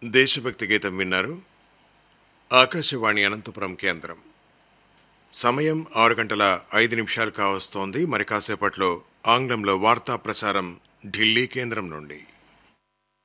దేశభక్తి గీతం విన్నారు. ఆకాశవాణి అనంతపురం కేంద్రం. సమయం 6:05 కావస్తోంది. మరి కాసేపట్లో ఆంగ్లంలో వార్తా ప్రసారం ఢిల్లీ కేంద్రం నుండి.